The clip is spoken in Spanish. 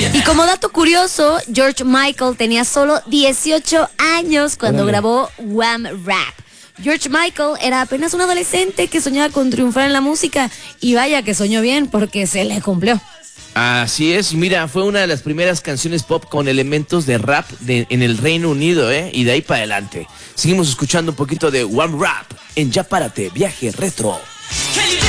Y como dato curioso, George Michael tenía solo 18 años cuando grabó Wham Rap. George Michael era apenas un adolescente que soñaba con triunfar en la música, y vaya que soñó bien porque se le cumplió. Así es, mira, fue una de las primeras canciones pop con elementos de rap en el Reino Unido, y de ahí para adelante. Seguimos escuchando un poquito de One Rap en Ya Párate, Viaje Retro.